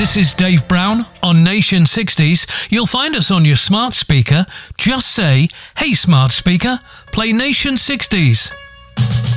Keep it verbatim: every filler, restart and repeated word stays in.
This is Dave Brown on Nation sixties. You'll find us on your smart speaker. Just say, "Hey smart speaker, play Nation sixties."